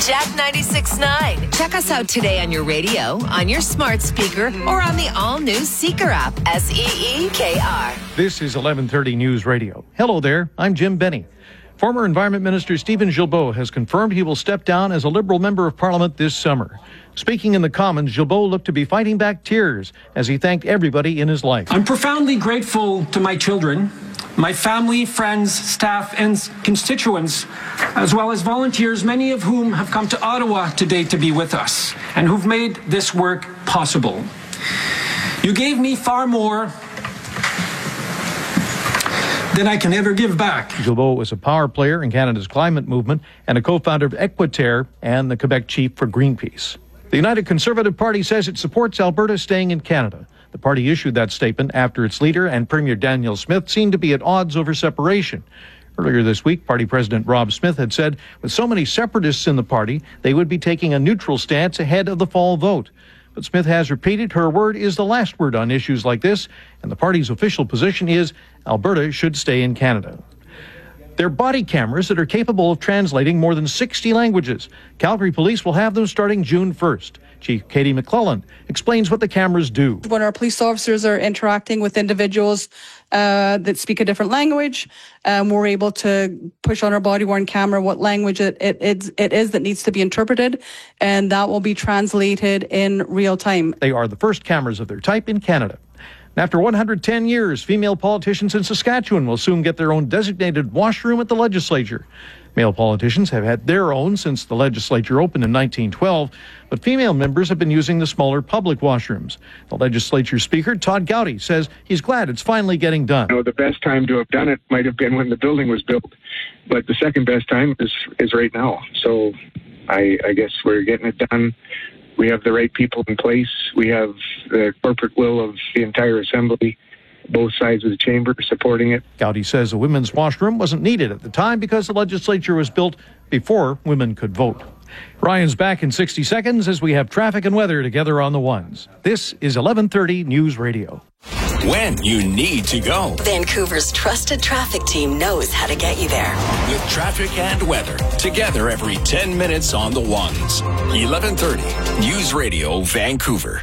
Jack 96.9. Check us out today on your radio, on your smart speaker, or on the all-new Seeker app, SEEKR. This is 1130 News Radio. Hello there, I'm Jim Benny. Former Environment Minister Stephen Guilbeault has confirmed he will step down as a Liberal Member of Parliament this summer. Speaking in the Commons, Guilbeault looked to be fighting back tears as he thanked everybody in his life. I'm profoundly grateful to my children, my family, friends, staff, and constituents, as well as volunteers, many of whom have come to Ottawa today to be with us and who've made this work possible. You gave me far more than I can ever give back. Guilbeault was a power player in Canada's climate movement and a co-founder of Equiterre and the Quebec chief for Greenpeace. The United Conservative Party says it supports Alberta staying in Canada. The party issued that statement after its leader and Premier Danielle Smith seemed to be at odds over separation. Earlier this week, party president Rob Smith had said with so many separatists in the party, they would be taking a neutral stance ahead of the fall vote. But Smith has repeated her word is the last word on issues like this, and the party's official position is Alberta should stay in Canada. They're body cameras that are capable of translating more than 60 languages. Calgary Police will have them starting June 1st. Chief Katie McClellan explains what the cameras do. When our police officers are interacting with individuals that speak a different language, we're able to push on our body-worn camera what language it is that needs to be interpreted, and that will be translated in real time. They are the first cameras of their type in Canada. And after 110 years, female politicians in Saskatchewan will soon get their own designated washroom at the legislature. Male politicians have had their own since the legislature opened in 1912, but female members have been using the smaller public washrooms. The legislature speaker, Todd Gowdy, says he's glad it's finally getting done. You know, the best time to have done it might have been when the building was built, but the second best time is right now. So I guess we're getting it done. We have the right people in place. We have the corporate will of the entire assembly, both sides of the chamber supporting it. Gowdy says a women's washroom wasn't needed at the time because the legislature was built before women could vote. Ryan's back in 60 seconds as we have traffic and weather together on the ones. This is 1130 News Radio. When you need to go. Vancouver's trusted traffic team knows how to get you there. With traffic and weather together every 10 minutes on the ones. 1130 News Radio Vancouver.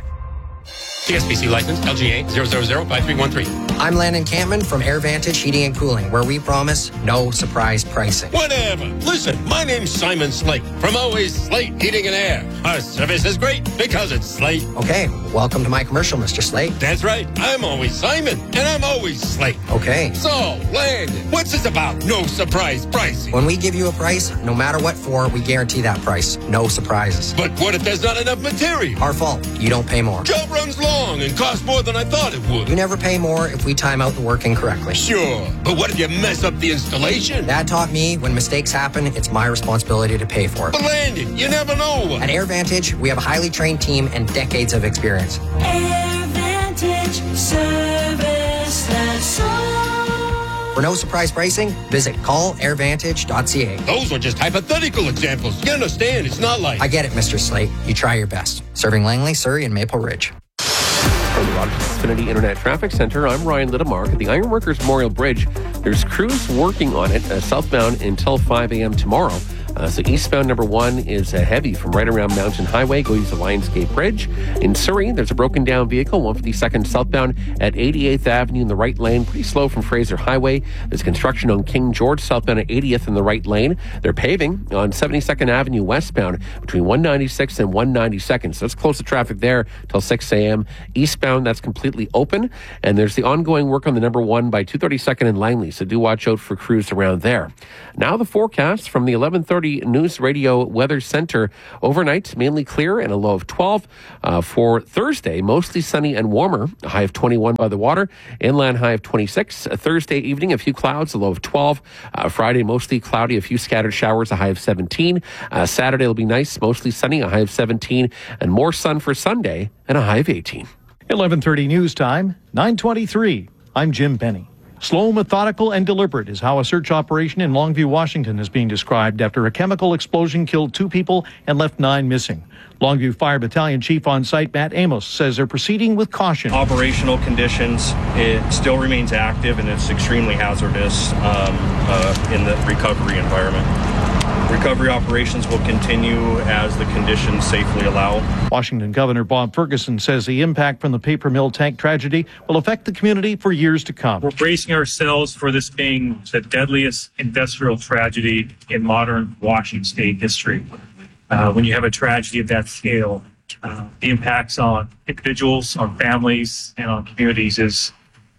CSPC license LGA 0005313. I'm Landon Campman from AirVantage Heating and Cooling, where we promise no surprise pricing. Whatever. Listen, my name's Simon Slate from Always Slate Heating and Air. Our service is great because it's Slate. Okay, welcome to my commercial, Mr. Slate. That's right. I'm always Simon, and I'm always Slate. Okay. So, Landon, what's this about no surprise pricing? When we give you a price, no matter what for, we guarantee that price. No surprises. But what if there's not enough material? Our fault. You don't pay more. Job runs long and costs more than I thought it would. You never pay more if we time out the work incorrectly. Sure, but what if you mess up the installation? That taught me when mistakes happen, it's my responsibility to pay for it. But Landon, you never know. At AirVantage, we have a highly trained team and decades of experience. AirVantage, service that's all. For no surprise pricing, visit callairvantage.ca. Those are just hypothetical examples. You understand, it's not like... I get it, Mr. Slate. You try your best. Serving Langley, Surrey, and Maple Ridge. From the Rogers Xfinity Internet Traffic Center, I'm Ryan Littamark at the Ironworkers Memorial Bridge. There's crews working on it southbound until 5 a.m. tomorrow. So eastbound number 1 is heavy from right around Mountain Highway going to Lionsgate Bridge. In Surrey, there's a broken down vehicle, 152nd southbound at 88th Avenue in the right lane. Pretty slow from Fraser Highway. There's construction on King George southbound at 80th in the right lane. They're paving on 72nd Avenue westbound between 196th and 192nd. So that's close to traffic there till 6 a.m. Eastbound, that's completely open. And there's the ongoing work on the number 1 by 232nd and Langley. So do watch out for crews around there. Now the forecast from the 1130 News Radio Weather Center. Overnight, mainly clear and a low of 12. For Thursday, mostly sunny and warmer, a high of 21 by the water. Inland high of 26. Thursday evening, a few clouds, a low of 12. Friday, mostly cloudy, a few scattered showers, a high of 17. Saturday will be nice, mostly sunny, a high of 17. And more sun for Sunday and a high of 18. 1130 News Time, 9:23. I'm Jim Benny. Slow, methodical, and deliberate is how a search operation in Longview, Washington is being described after a chemical explosion killed 2 people and left 9 missing. Longview Fire Battalion Chief on site Matt Amos says they're proceeding with caution. Operational conditions, it still remains active and it's extremely hazardous in the recovery environment. Recovery operations will continue as the conditions safely allow. Washington Governor Bob Ferguson says the impact from the paper mill tank tragedy will affect the community for years to come. We're bracing ourselves for this being the deadliest industrial tragedy in modern Washington state history. When you have a tragedy of that scale, the impacts on individuals, on families, and on communities is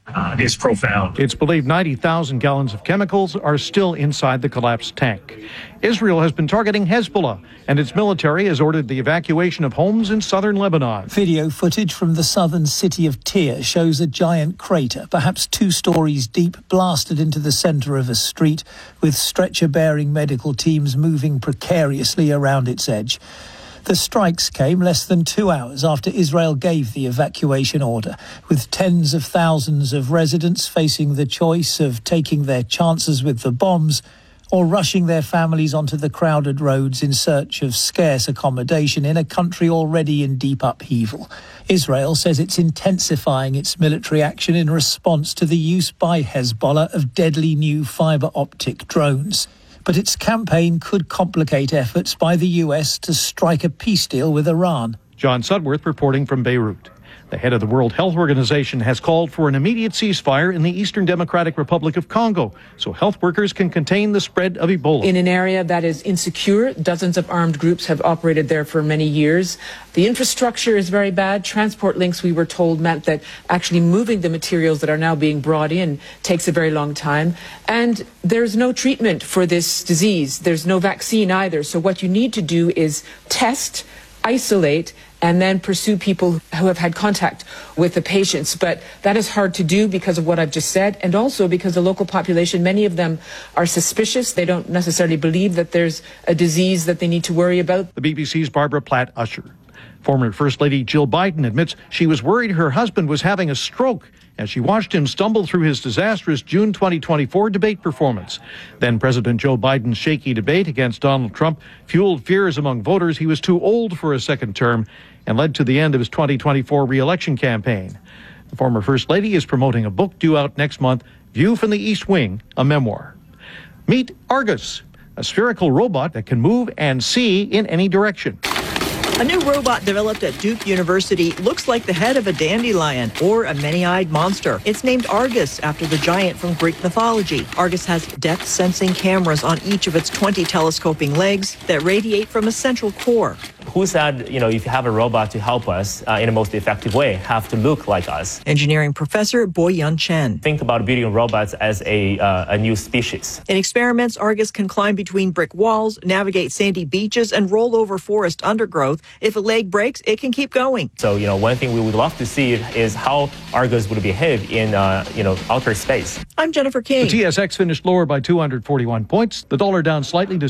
profound. It's believed 90,000 gallons of chemicals are still inside the collapsed tank. Israel has been targeting Hezbollah, and its military has ordered the evacuation of homes in southern Lebanon. Video footage from the southern city of Tyre shows a giant crater, perhaps 2 stories deep, blasted into the centre of a street, with stretcher-bearing medical teams moving precariously around its edge. The strikes came less than 2 hours after Israel gave the evacuation order, with tens of thousands of residents facing the choice of taking their chances with the bombs or rushing their families onto the crowded roads in search of scarce accommodation in a country already in deep upheaval. Israel says it's intensifying its military action in response to the use by Hezbollah of deadly new fibre optic drones. But its campaign could complicate efforts by the US to strike a peace deal with Iran. John Sudworth reporting from Beirut. The head of the World Health Organization has called for an immediate ceasefire in the Eastern Democratic Republic of Congo so health workers can contain the spread of Ebola. In an area that is insecure, dozens of armed groups have operated there for many years. The infrastructure is very bad. Transport links, we were told, meant that actually moving the materials that are now being brought in takes a very long time. And there's no treatment for this disease. There's no vaccine either. So what you need to do is test, isolate, and then pursue people who have had contact with the patients. But that is hard to do because of what I've just said, and also because the local population, many of them are suspicious. They don't necessarily believe that there's a disease that they need to worry about. The BBC's Barbara Platt-Usher. Former First Lady Jill Biden admits she was worried her husband was having a stroke as she watched him stumble through his disastrous June 2024 debate performance. Then President Joe Biden's shaky debate against Donald Trump fueled fears among voters he was too old for a second term and led to the end of his 2024 re-election campaign. The former First Lady is promoting a book due out next month, View from the East Wing, a memoir. Meet Argus, a spherical robot that can move and see in any direction. A new robot developed at Duke University looks like the head of a dandelion or a many-eyed monster. It's named Argus after the giant from Greek mythology. Argus has depth-sensing cameras on each of its 20 telescoping legs that radiate from a central core. Who said, if you have a robot to help us in the most effective way, have to look like us? Engineering professor Boyun Chen. Think about building robots as a new species. In experiments, Argus can climb between brick walls, navigate sandy beaches, and roll over forest undergrowth. If a leg breaks, it can keep going. So, one thing we would love to see is how Argus would behave in, outer space. I'm Jennifer King. The TSX finished lower by 241 points. The dollar down slightly to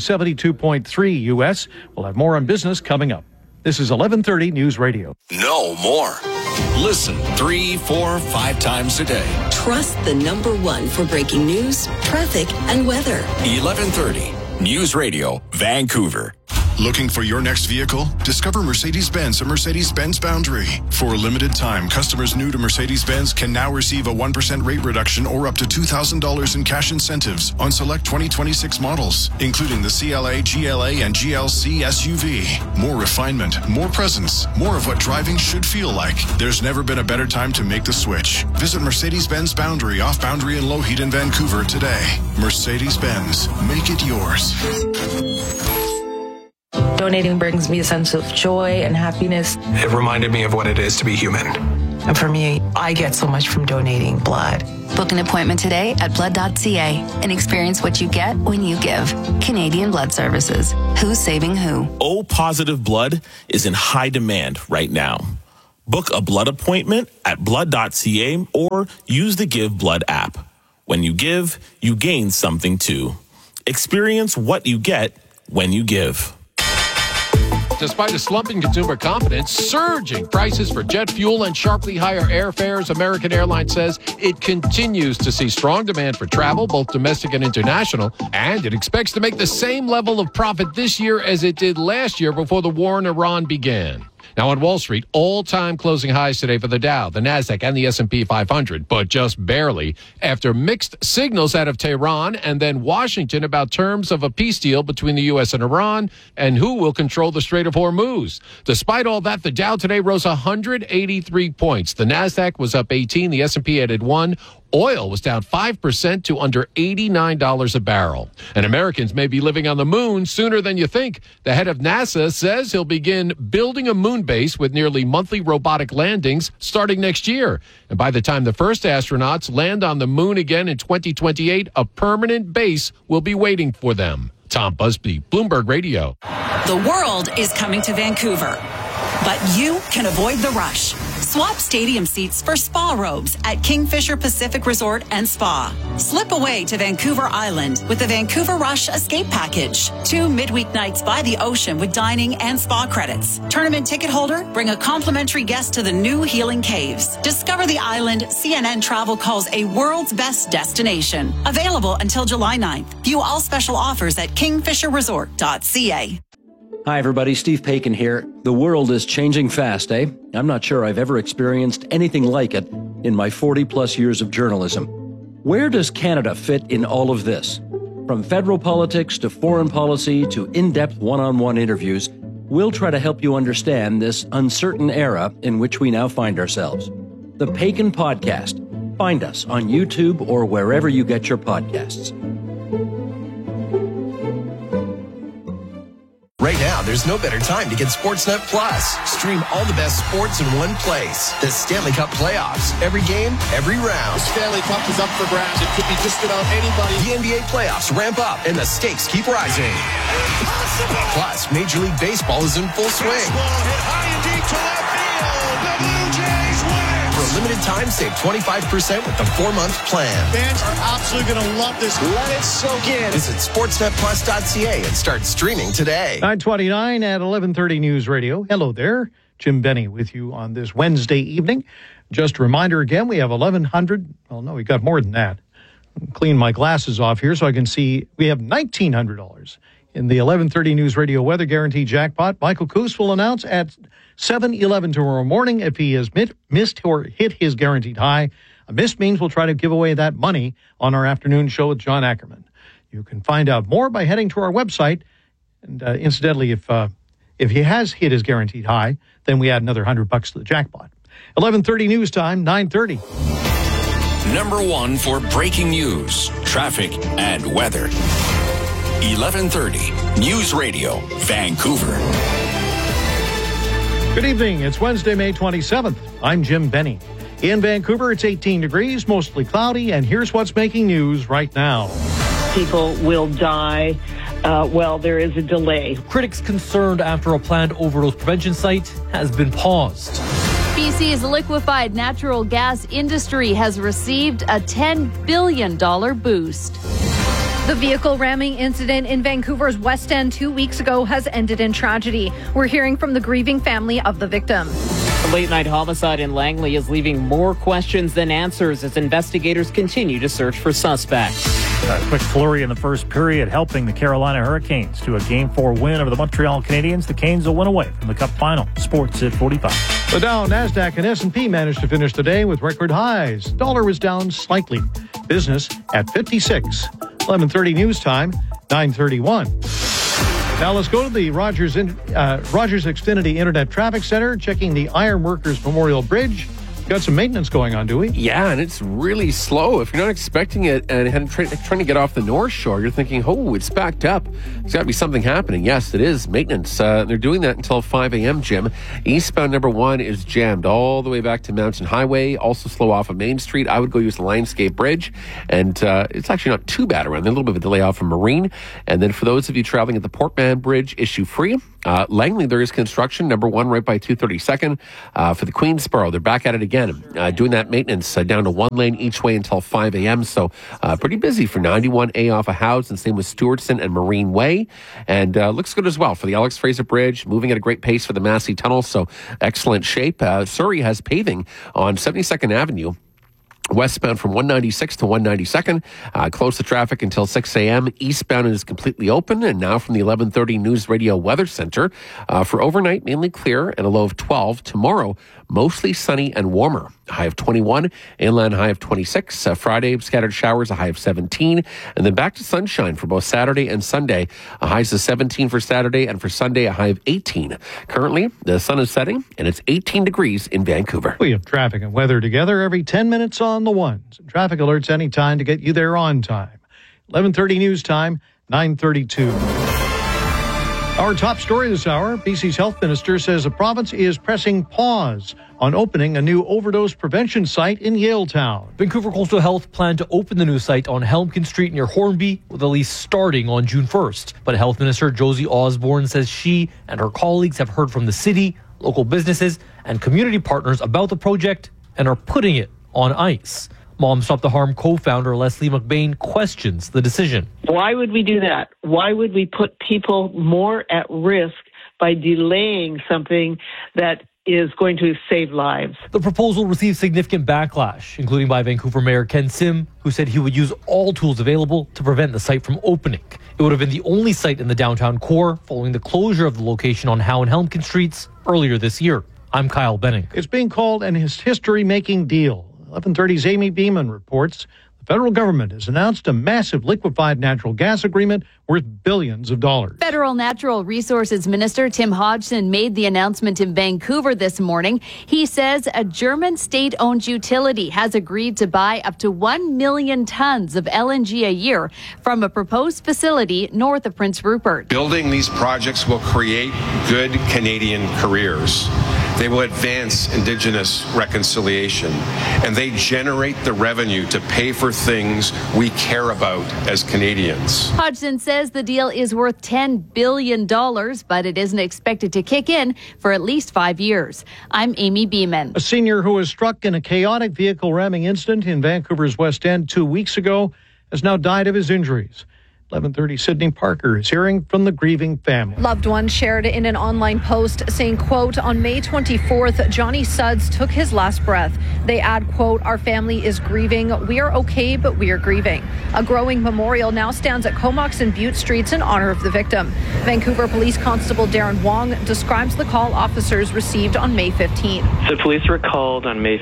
72.3 U.S. We'll have more on business coming up. This is 1130 News Radio. No more. Listen 3, 4, 5 times a day. Trust the number one for breaking news, traffic, and weather. 1130 News Radio, Vancouver. Looking for your next vehicle? Discover Mercedes-Benz at Mercedes-Benz Boundary. For a limited time, customers new to Mercedes-Benz can now receive a 1% rate reduction or up to $2,000 in cash incentives on select 2026 models, including the CLA, GLA, and GLC SUV. More refinement, more presence, more of what driving should feel like. There's never been a better time to make the switch. Visit Mercedes-Benz Boundary off Boundary and Lougheed in Vancouver today. Mercedes-Benz. Make it yours. Donating brings me a sense of joy and happiness. It reminded me of what it is to be human. And for me, I get so much from donating blood. Book an appointment today at blood.ca and experience what you get when you give. Canadian Blood Services. Who's saving who? O positive blood is in high demand right now. Book a blood appointment at blood.ca or use the Give Blood app. When you give, you gain something too. Experience what you get when you give. Despite a slump in consumer confidence, surging prices for jet fuel, and sharply higher airfares, American Airlines says it continues to see strong demand for travel, both domestic and international, and it expects to make the same level of profit this year as it did last year before the war in Iran began. Now on Wall Street, all-time closing highs today for the Dow, the Nasdaq, and the S&P 500, but just barely after mixed signals out of Tehran and then Washington about terms of a peace deal between the U.S. and Iran and who will control the Strait of Hormuz. Despite all that, the Dow today rose 183 points. The Nasdaq was up 18, the S&P added 1. Oil was down 5% to under $89 a barrel. And Americans may be living on the moon sooner than you think. The head of NASA says he'll begin building a moon base with nearly monthly robotic landings starting next year. And by the time the first astronauts land on the moon again in 2028, a permanent base will be waiting for them. Tom Busby, Bloomberg Radio. The world is coming to Vancouver, but you can avoid the rush. Swap stadium seats for spa robes at Kingfisher Pacific Resort and Spa. Slip away to Vancouver Island with the Vancouver Rush Escape Package. 2 midweek nights by the ocean with dining and spa credits. Tournament ticket holder, bring a complimentary guest to the new Healing Caves. Discover the island CNN Travel calls a world's best destination. Available until July 9th. View all special offers at kingfisherresort.ca. Hi, everybody. Steve Paikin here. The world is changing fast, eh? I'm not sure I've ever experienced anything like it in my 40-plus years of journalism. Where does Canada fit in all of this? From federal politics to foreign policy to in-depth one-on-one interviews, we'll try to help you understand this uncertain era in which we now find ourselves. The Paikin Podcast. Find us on YouTube or wherever you get your podcasts. Right now, there's no better time to get Sportsnet Plus. Stream all the best sports in one place. The Stanley Cup playoffs. Every game, every round. The Stanley Cup is up for grabs. It could be just about anybody. The NBA playoffs ramp up and the stakes keep rising. Impossible. Plus, Major League Baseball is in full swing. Baseball hit high and deep to left field. The Blue Jays win. For a limited time, save 25% with the 4-month plan. Fans are absolutely going to love this. Let it soak in. Visit sportsnetplus.ca and start streaming today. 9:29 at 11:30 News Radio. Hello there. Jim Benny with you on this Wednesday evening. Just a reminder again, we have 1,100. Well, no, we got more than that. Clean my glasses off here so I can see we have $1,900 in the 11:30 News Radio Weather Guarantee Jackpot. Michael Koos will announce at 7:11 tomorrow morning if he has missed or hit his guaranteed high. A miss means we'll try to give away that money on our afternoon show with John Ackerman. You can find out more by heading to our website. And incidentally, if he has hit his guaranteed high, then we add another $100 to the jackpot. 11:30 news time, 9:30. Number one for breaking news, traffic, and weather. 11:30 News Radio, Vancouver. Good evening. It's Wednesday, May 27th. I'm Jim Benny. In Vancouver, it's 18 degrees, mostly cloudy, and here's what's making news right now. People will die. There is a delay. Critics concerned after a planned overdose prevention site has been paused. BC's liquefied natural gas industry has received a $10 billion boost. The vehicle ramming incident in Vancouver's West End 2 weeks ago has ended in tragedy. We're hearing from the grieving family of the victim. The late-night homicide in Langley is leaving more questions than answers as investigators continue to search for suspects. A quick flurry in the first period, helping the Carolina Hurricanes to a Game 4 win over the Montreal Canadiens. The Canes will win away from the Cup final. Sports at 45. The Dow, NASDAQ, and S&P managed to finish the day with record highs. Dollar was down slightly. Business at 56. 11:30 news time, 9:31. Now let's go to the Rogers Xfinity Internet Traffic Center, checking the Ironworkers Memorial Bridge. Got some maintenance going on, do we? Yeah, and it's really slow. If you're not expecting it and trying to get off the North Shore, you're thinking, oh, it's backed up. There's got to be something happening. Yes, it is. Maintenance. They're doing that until 5 a.m., Jim. Eastbound number 1 is jammed all the way back to Mountain Highway. Also slow off of Main Street. I would go use the Lionsgate Bridge. And it's actually not too bad around there. A little bit of a delay off of Marine. And then for those of you traveling at the Port Mann Bridge, issue free. Langley, there is construction. Number 1 right by 232nd. For the Queensboro, they're back at it again. Doing that maintenance down to 1 lane each way until 5 a.m. So pretty busy for 91A off of Howes, and same with Stewartson and Marine Way. And looks good as well for the Alex Fraser Bridge, moving at a great pace for the Massey Tunnel. So excellent shape. Surrey has paving on 72nd Avenue. Westbound from 196 to 192nd, close the traffic until 6 a.m. Eastbound is completely open. And now from the 1130 News Radio Weather Center, for overnight, mainly clear and a low of 12. Tomorrow, mostly sunny and warmer. A high of 21, inland high of 26. Friday, scattered showers, a high of 17. And then back to sunshine for both Saturday and Sunday. A highs of 17 for Saturday, and for Sunday, a high of 18. Currently, the sun is setting, and it's 18 degrees in Vancouver. We have traffic and weather together every 10 minutes on the ones. And traffic alerts anytime to get you there on time. 11:30 news time, 9:32. Our top story this hour, BC's health minister says the province is pressing pause on opening a new overdose prevention site in Yaletown. Vancouver Coastal Health planned to open the new site on Helmkin Street near Hornby, with a lease starting on June 1st. But Health Minister Josie Osborne says she and her colleagues have heard from the city, local businesses, and community partners about the project and are putting it on ice. Mom Stop the Harm co-founder Leslie McBain questions the decision. Why would we do that? Why would we put people more at risk by delaying something that is going to save lives? The proposal received significant backlash, including by Vancouver Mayor Ken Sim, who said he would use all tools available to prevent the site from opening. It would have been the only site in the downtown core following the closure of the location on Howe and Helmkin Streets earlier this year. I'm Kyle Benning. It's being called an history-making deal. 1130's Amy Beeman reports the federal government has announced a massive liquefied natural gas agreement worth billions of dollars. Federal Natural Resources Minister Tim Hodgson made the announcement in Vancouver this morning. He says a German state-owned utility has agreed to buy up to 1 million tons of LNG a year from a proposed facility north of Prince Rupert. Building these projects will create good Canadian careers. They will advance Indigenous reconciliation, and they generate the revenue to pay for things we care about as Canadians. Hodgson says the deal is worth $10 billion, but it isn't expected to kick in for at least 5 years. I'm Amy Beeman. A senior who was struck in a chaotic vehicle ramming incident in Vancouver's West End 2 weeks ago has now died of his injuries. 11:30 Sydney Parker is hearing from the grieving family. Loved ones shared in an online post saying, quote, on May 24th, Johnny Sudds took his last breath. They add, quote, our family is grieving. We are okay, but we are grieving. A growing memorial now stands at Comox and Butte Streets in honor of the victim. Vancouver Police Constable Darren Wong describes the call officers received on May 15th. The police were called on May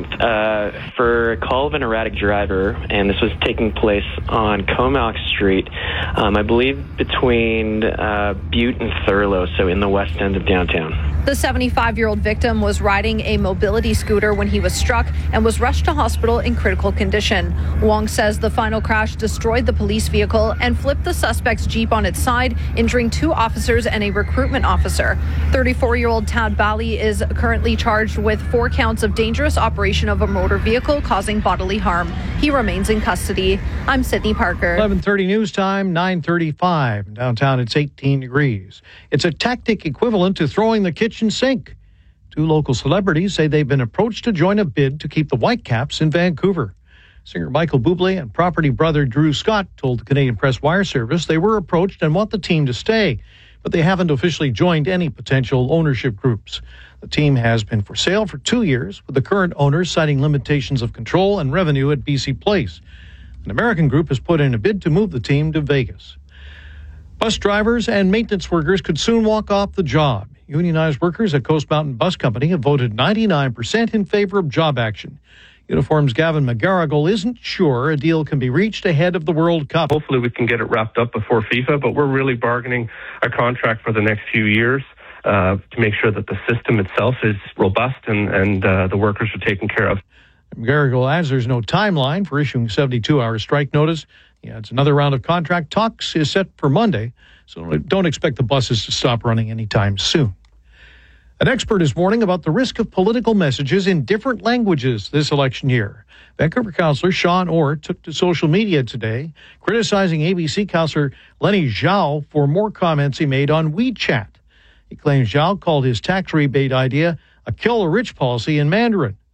15th for a call of an erratic driver, and this was taking place on Comox Street. I believe between Butte and Thurlow, so in the west end of downtown. The 75-year-old victim was riding a mobility scooter when he was struck and was rushed to hospital in critical condition. Wong says the final crash destroyed the police vehicle and flipped the suspect's Jeep on its side, injuring 2 officers and a recruitment officer. 34-year-old Tad Bally is currently charged with 4 counts of dangerous operation of a motor vehicle causing bodily harm. He remains in custody. I'm Sydney Parker. 11:30 news time, 9:35. Downtown, it's 18 degrees. It's a tactic equivalent to throwing the kitchen sink. 2 local celebrities say they've been approached to join a bid to keep the Whitecaps in Vancouver. Singer Michael Bublé and property brother Drew Scott told the Canadian Press Wire Service they were approached and want the team to stay, but they haven't officially joined any potential ownership groups. The team has been for sale for 2 years, with the current owners citing limitations of control and revenue at BC Place. An American group has put in a bid to move the team to Vegas. Bus drivers and maintenance workers could soon walk off the job. Unionized workers at Coast Mountain Bus Company have voted 99% in favor of job action. Uniform's Gavin McGarrigle isn't sure a deal can be reached ahead of the World Cup. Hopefully we can get it wrapped up before FIFA, but we're really bargaining a contract for the next few years to make sure that the system itself is robust and the workers are taken care of. McGarrigle adds there's no timeline for issuing a 72-hour strike notice. It's another round of contract talks is set for Monday, so don't expect the buses to stop running anytime soon. An expert is warning about the risk of political messages in different languages this election year. Vancouver councillor Sean Orr took to social media today, criticizing ABC councillor Lenny Zhao for more comments he made on WeChat. He claims Zhao called his tax rebate idea a kill-the-rich policy in Mandarin.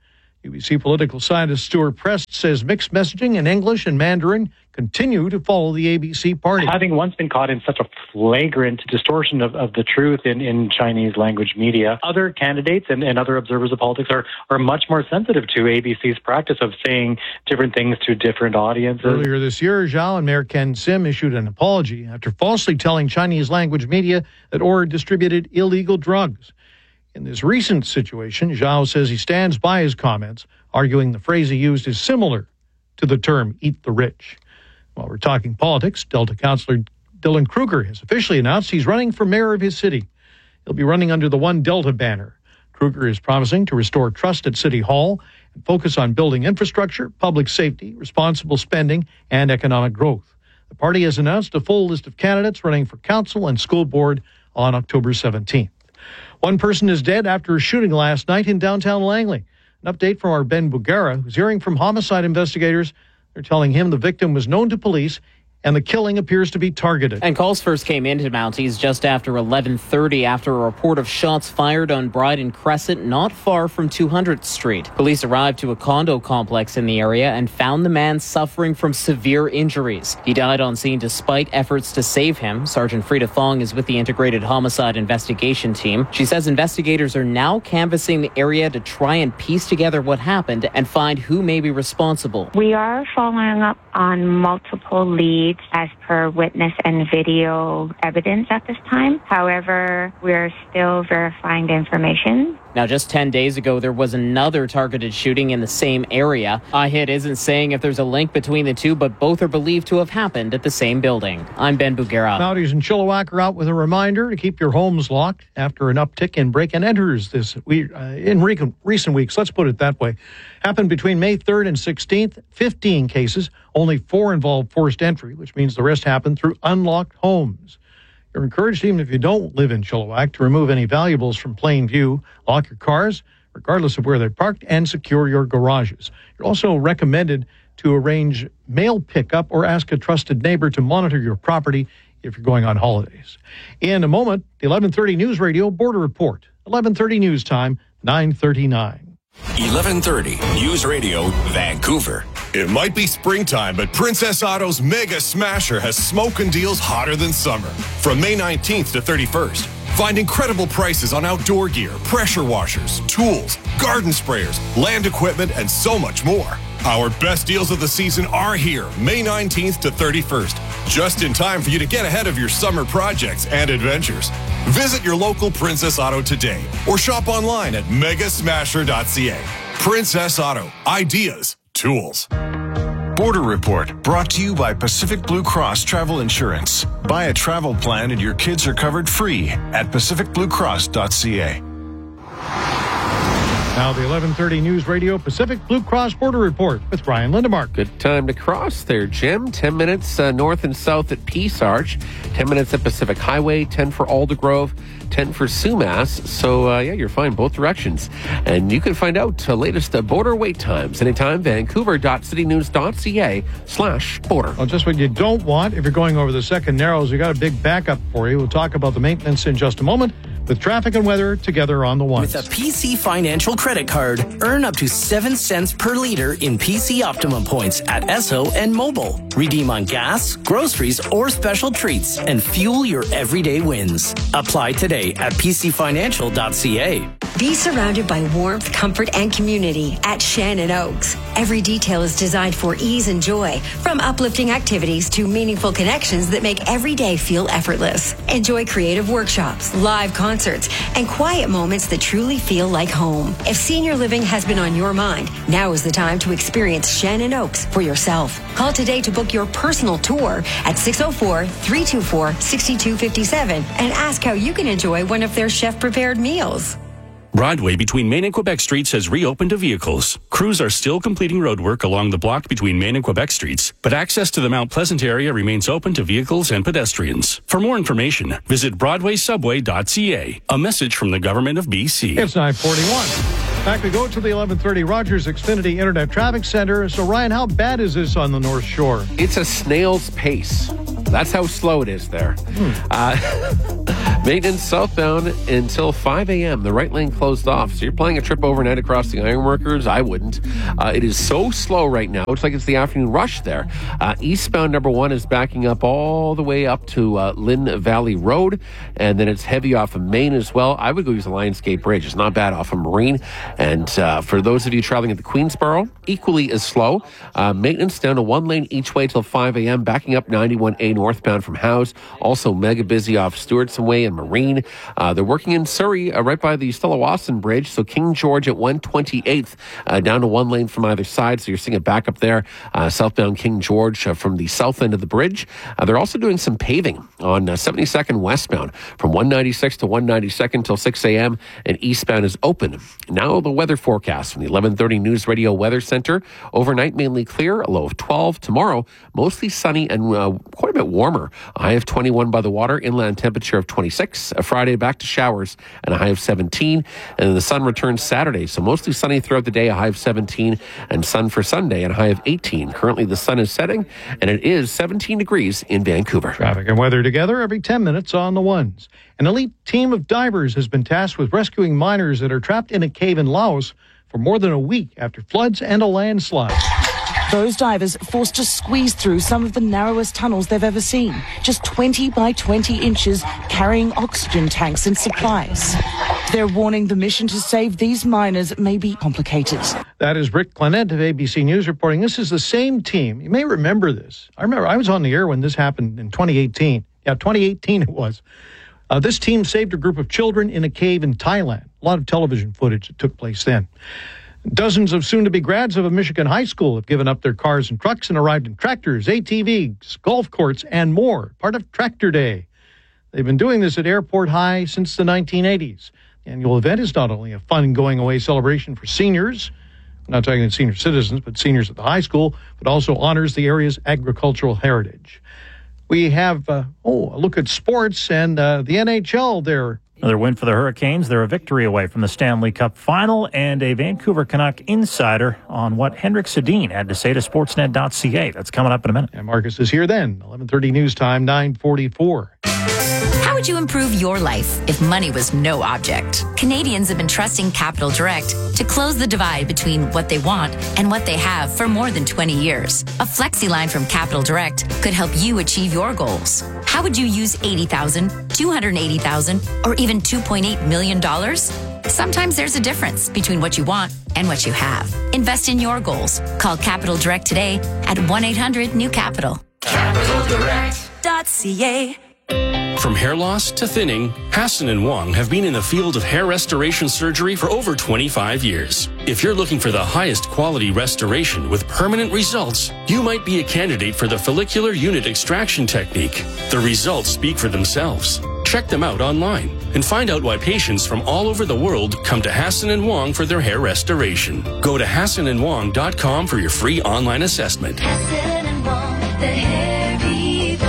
BBC political scientist Stuart Prest says mixed messaging in English and Mandarin continue to follow the ABC party. Having once been caught in such a flagrant distortion of the truth in Chinese language media, other candidates and other observers of politics are much more sensitive to ABC's practice of saying different things to different audiences. Earlier this year, Zhao and Mayor Ken Sim issued an apology after falsely telling Chinese language media that Orr distributed illegal drugs. In this recent situation, Zhao says he stands by his comments, arguing the phrase he used is similar to the term eat the rich. While we're talking politics, Delta Councillor Dylan Kruger has officially announced he's running for mayor of his city. He'll be running under the One Delta banner. Kruger is promising to restore trust at City Hall and focus on building infrastructure, public safety, responsible spending, and economic growth. The party has announced a full list of candidates running for council and school board on October 17th. One person is dead after a shooting last night in downtown Langley. An update from our Ben Bugara, who's hearing from homicide investigators. They're telling him the victim was known to police and the killing appears to be targeted. And calls first came into Mounties just after 11:30 after a report of shots fired on Bryden Crescent not far from 200th Street. Police arrived to a condo complex in the area and found the man suffering from severe injuries. He died on scene despite efforts to save him. Sergeant Frida Fong is with the Integrated Homicide Investigation Team. She says investigators are now canvassing the area to try and piece together what happened and find who may be responsible. We are following up on multiple leads as per witness and video evidence at this time. However, we're still verifying the information. Now, just 10 days ago, there was another targeted shooting in the same area. IHIT isn't saying if there's a link between the two, but both are believed to have happened at the same building. I'm Ben Bugara. Mounties in Chilliwack are out with a reminder to keep your homes locked after an uptick in break-and-enters in recent weeks. Let's put it that way. Happened between May 3rd and 16th. 15 cases. Only 4 involved forced entry, which means the rest happened through unlocked homes. You're encouraged, even if you don't live in Chilliwack, to remove any valuables from plain view, lock your cars, regardless of where they're parked, and secure your garages. You're also recommended to arrange mail pickup or ask a trusted neighbor to monitor your property if you're going on holidays. In a moment, the 11:30 News Radio Border Report. 11:30 News Time, 9:39. 11:30 News Radio Vancouver. It might be springtime, but Princess Auto's Mega Smasher has smoking deals hotter than summer. From May 19th to 31st, find incredible prices on outdoor gear, pressure washers, tools, garden sprayers, land equipment, and so much more. Our best deals of the season are here, May 19th to 31st, just in time for you to get ahead of your summer projects and adventures. Visit your local Princess Auto today or shop online at megasmasher.ca. Princess Auto. Ideas. Tools. Border Report brought to you by Pacific Blue Cross Travel Insurance. Buy a travel plan and your kids are covered free at pacificbluecross.ca. Now the 11:30 News Radio Pacific Blue Cross Border Report with Ryan Lindemark. Good time to cross there, Jim. 10 minutes north and south at Peace Arch, 10 minutes at Pacific Highway, 10 for Aldergrove, 10 for Sumas. So, you're fine both directions. And you can find out the latest border wait times anytime, vancouver.citynews.ca/border. Well, just what you don't want if you're going over the second Narrows, we got a big backup for you. We'll talk about the maintenance in just a moment with traffic and weather together on the ones. With a PC Financial credit card, earn up to 7 cents per liter in PC Optimum points at Esso and Mobile. Redeem on gas, groceries, or special treats and fuel your everyday wins. Apply today at pcfinancial.ca. Be surrounded by warmth, comfort, and community at Shannon Oaks. Every detail is designed for ease and joy, from uplifting activities to meaningful connections that make every day feel effortless. Enjoy creative workshops, live concerts, and quiet moments that truly feel like home. If senior living has been on your mind, now is the time to experience Shannon Oaks for yourself. Call today to book your personal tour at 604-324-6257 and ask how you can enjoy one of their chef-prepared meals. Broadway between Main and Quebec Streets has reopened to vehicles. Crews are still completing roadwork along the block between Main and Quebec Streets, but access to the Mount Pleasant area remains open to vehicles and pedestrians. For more information, visit BroadwaySubway.ca. A message from the Government of BC. It's 9:41. Back we go to the 11:30 Rogers Xfinity Internet Traffic Center. So, Ryan, how bad is this on the North Shore? It's a snail's pace. That's how slow it is there. Maintenance southbound until 5 a.m. The right lane closed off. So you're planning a trip overnight across the Ironworkers? I wouldn't. It is so slow right now. Looks like it's the afternoon rush there. Eastbound number 1 is backing up all the way up to Lynn Valley Road. And then it's heavy off of Main as well. I would go use the Lionsgate Bridge. It's not bad off of Marine. And for those of you traveling at the Queensboro, equally as slow. Maintenance down to 1 lane each way till 5 a.m. Backing up 91A northbound from Howes. Also mega busy off Stewartson Way and Marine. They're working in Surrey right by the Stella Wasson Bridge. So King George at 128th down to 1 lane from either side. So you're seeing a backup there. Southbound King George from the south end of the bridge. They're also doing some paving on 72nd westbound from 196 to 192nd till 6 a.m. and eastbound is open. Now the weather forecast from the 1130 News Radio Weather Center. Overnight mainly clear, a low of 12. Tomorrow mostly sunny and quite a bit warmer. A high of 21 by the water. Inland temperature of 26. A Friday back to showers and a high of 17. And then the sun returns Saturday. So mostly sunny throughout the day, a high of 17. And sun for Sunday and a high of 18. Currently the sun is setting and it is 17 degrees in Vancouver. Traffic and weather together every 10 minutes on the ones. An elite team of divers has been tasked with rescuing miners that are trapped in a cave in Laos for more than a week after floods and a landslide. Those divers forced to squeeze through some of the narrowest tunnels they've ever seen, just 20 by 20 inches, carrying oxygen tanks and supplies. They're warning the mission to save these miners may be complicated. That is Rick Clement of ABC News reporting. This is the same team. You may remember this. I remember I was on the air when this happened in 2018. Yeah, 2018 it was. This team saved a group of children in a cave in Thailand. A lot of television footage that took place then. Dozens of soon-to-be grads of a Michigan high school have given up their cars and trucks and arrived in tractors, ATVs, golf courts, and more, part of Tractor Day. They've been doing this at Airport High since the 1980s. The annual event is not only a fun going-away celebration for seniors, I'm not talking senior citizens, but seniors at the high school, but also honors the area's agricultural heritage. We have, a look at sports and the NHL there. Another win for the Hurricanes. They're a victory away from the Stanley Cup final, and a Vancouver Canuck insider on what Henrik Sedin had to say to Sportsnet.ca. That's coming up in a minute. And Marcus is here then. 11:30 news time, 9:44. How would you improve your life if money was no object? Canadians have been trusting Capital Direct to close the divide between what they want and what they have for more than 20 years. A flexi line from Capital Direct could help you achieve your goals. How would you use $80,000, $280,000, or even $2.8 million? Sometimes there's a difference between what you want and what you have. Invest in your goals. Call Capital Direct today at 1-800-NEW-CAPITAL. CapitalDirect.ca. From hair loss to thinning, Hassan and Wong have been in the field of hair restoration surgery for over 25 years. If you're looking for the highest quality restoration with permanent results, you might be a candidate for the follicular unit extraction technique. The results speak for themselves. Check them out online and find out why patients from all over the world come to Hassan and Wong for their hair restoration. Go to HassanandWong.com for your free online assessment. Hassan and Wong, the hair people.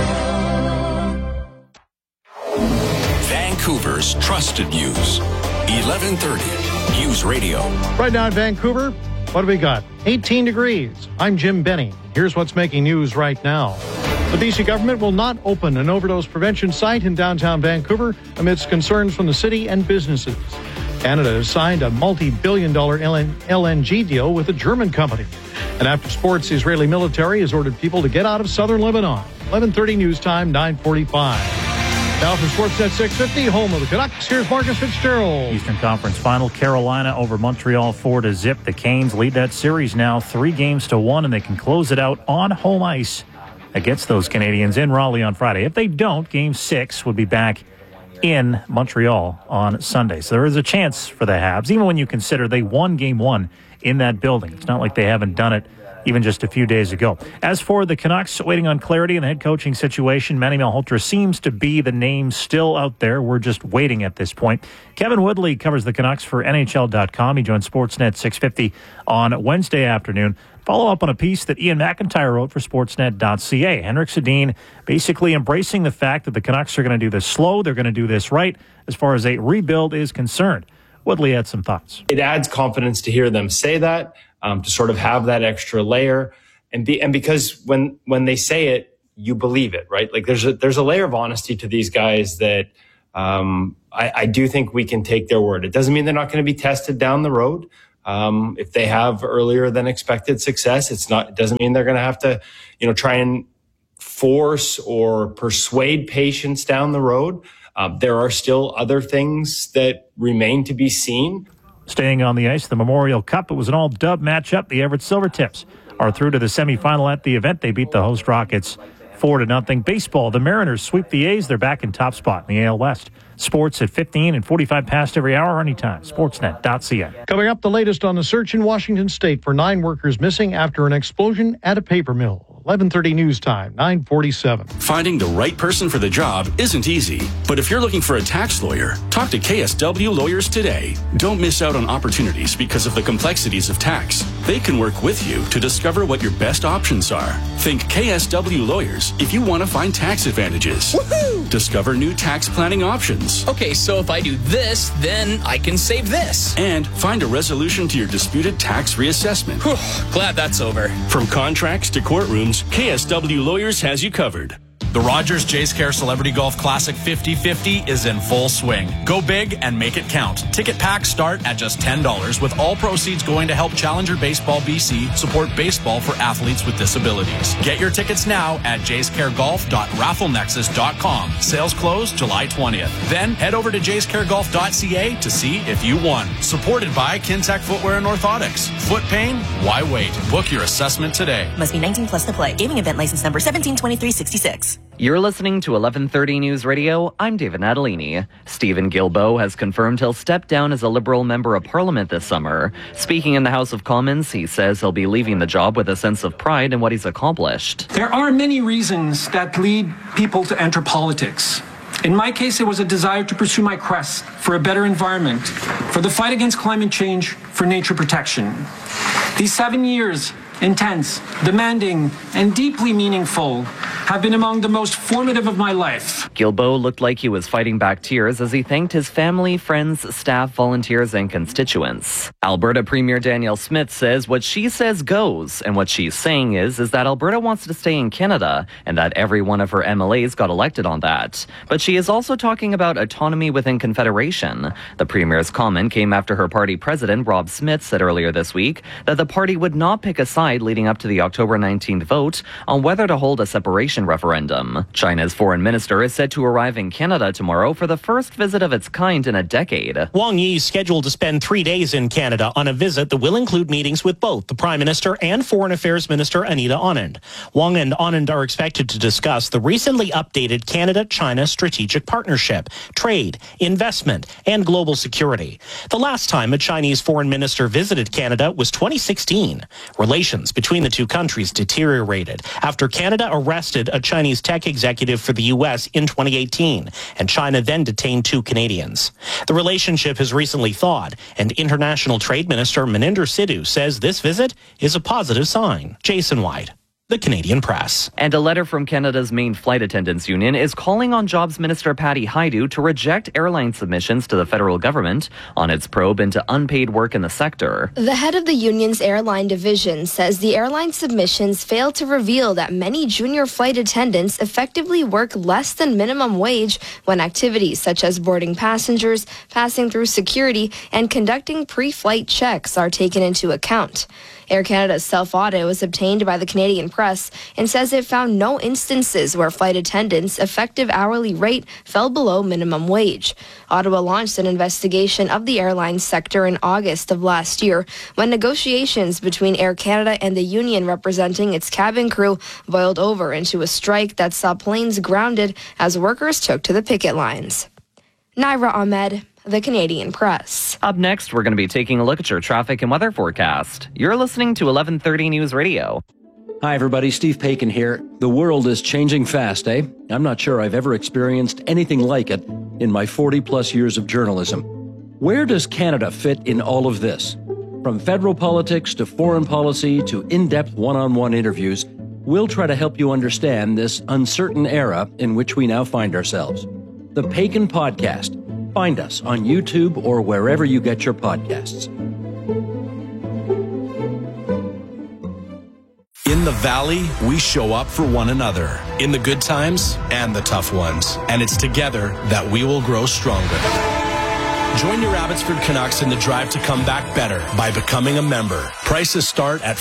Vancouver's trusted news. 1130 News Radio. Right now in Vancouver, what do we got? 18 degrees. I'm Jim Benny. Here's what's making news right now. The BC government will not open an overdose prevention site in downtown Vancouver amidst concerns from the city and businesses. Canada has signed a multi-billion-dollar LNG deal with a German company. And after sports, the Israeli military has ordered people to get out of southern Lebanon. 11:30 news time, 9:45. Now from Sportsnet 650, home of the Canucks, here's Marcus Fitzgerald. Eastern Conference Final, Carolina over Montreal 4-0. The Canes lead that series now 3-1, and they can close it out on home ice against those Canadians in Raleigh on Friday. If they don't, Game 6 would be back in Montreal on Sunday. So there is a chance for the Habs, even when you consider they won Game 1 in that building. It's not like they haven't done it even just a few days ago. As for the Canucks, waiting on clarity in the head coaching situation, Manny Malhotra seems to be the name still out there. We're just waiting at this point. Kevin Woodley covers the Canucks for NHL.com. He joined Sportsnet 650 on Wednesday afternoon. Follow up on a piece that Ian McIntyre wrote for Sportsnet.ca. Henrik Sedin basically embracing the fact that the Canucks are going to do this slow, they're going to do this right as far as a rebuild is concerned. Woodley had some thoughts. It adds confidence to hear them say that, to sort of have that extra layer, and because when they say it, you believe it, right? Like there's a layer of honesty to these guys that I do think we can take their word. It doesn't mean they're not going to be tested down the road. If they have earlier than expected success, it doesn't mean they're going to have to, try and force or persuade patients down the road. There are still other things that remain to be seen. Staying on the ice, the Memorial Cup, it was an all-dub matchup. The Everett Silvertips are through to the semifinal at the event. They beat the host Rockets 4-0. Baseball, the Mariners sweep the A's. They're back in top spot in the AL West. Sports at 15 and 45 past every hour, anytime. Sportsnet.ca. Coming up, the latest on the search in Washington State for 9 workers missing after an explosion at a paper mill. 11:30 news time, 9:47. Finding the right person for the job isn't easy, but if you're looking for a tax lawyer, talk to KSW Lawyers today. Don't miss out on opportunities because of the complexities of tax. They can work with you to discover what your best options are. Think KSW Lawyers if you want to find tax advantages. Woohoo! Discover new tax planning options. Okay, so if I do this, then I can save this. And find a resolution to your disputed tax reassessment. Whew, glad that's over. From contracts to courtrooms, KSW Lawyers has you covered. The Rogers Jays Care Celebrity Golf Classic 50/50 is in full swing. Go big and make it count. Ticket packs start at just $10, with all proceeds going to help Challenger Baseball BC support baseball for athletes with disabilities. Get your tickets now at jayscaregolf.rafflenexus.com. Sales close July 20th. Then head over to jayscaregolf.ca to see if you won. Supported by Kintec Footwear and Orthotics. Foot pain? Why wait? Book your assessment today. Must be 19 plus to play. Gaming event license number 172366. You're listening to 1130 News Radio. I'm David Natalini. Stephen Guilbeault has confirmed he'll step down as a Liberal Member of Parliament this summer. Speaking in the House of Commons, he says he'll be leaving the job with a sense of pride in what he's accomplished. There are many reasons that lead people to enter politics. In my case, it was a desire to pursue my quest for a better environment, for the fight against climate change, for nature protection. These 7 years, intense, demanding, and deeply meaningful, have been among the most formative of my life. Guilbeault looked like he was fighting back tears as he thanked his family, friends, staff, volunteers, and constituents. Alberta Premier Danielle Smith says what she says goes, and what she's saying is that Alberta wants to stay in Canada, and that every one of her MLAs got elected on that. But she is also talking about autonomy within Confederation. The Premier's comment came after her party president, Rob Smith, said earlier this week that the party would not pick a side leading up to the October 19th vote on whether to hold a separation referendum. China's foreign minister is set to arrive in Canada tomorrow for the first visit of its kind in a decade. Wang Yi is scheduled to spend 3 days in Canada on a visit that will include meetings with both the Prime Minister and Foreign Affairs Minister Anita Anand. Wang and Anand are expected to discuss the recently updated Canada-China strategic partnership, trade, investment, and global security. The last time a Chinese foreign minister visited Canada was 2016. Relations between the two countries deteriorated after Canada arrested a Chinese tech executive for the U.S. in 2018, and China then detained 2 Canadians. The relationship has recently thawed, and International Trade Minister Maninder Sidhu says this visit is a positive sign. Jason White, The Canadian Press. And a letter from Canada's main flight attendants union is calling on Jobs Minister Patty Hajdu to reject airline submissions to the federal government on its probe into unpaid work in the sector. The head of the union's airline division says the airline submissions fail to reveal that many junior flight attendants effectively work less than minimum wage when activities such as boarding passengers, passing through security, and conducting pre-flight checks are taken into account. Air Canada's self-audit was obtained by the Canadian Press and says it found no instances where flight attendants' effective hourly rate fell below minimum wage. Ottawa launched an investigation of the airline sector in August of last year when negotiations between Air Canada and the union representing its cabin crew boiled over into a strike that saw planes grounded as workers took to the picket lines. Naira Ahmed, The Canadian Press. Up next, we're going to be taking a look at your traffic and weather forecast. You're listening to 1130 News Radio. Hi, everybody. Steve Paikin here. The world is changing fast, eh? I'm not sure I've ever experienced anything like it in my 40-plus years of journalism. Where does Canada fit in all of this? From federal politics to foreign policy to in-depth one-on-one interviews, we'll try to help you understand this uncertain era in which we now find ourselves. The Paikin Podcast. Find us on YouTube or wherever you get your podcasts. In the Valley, we show up for one another in the good times and the tough ones. And it's together that we will grow stronger. Join your Abbotsford Canucks in the drive to come back better by becoming a member. Prices start at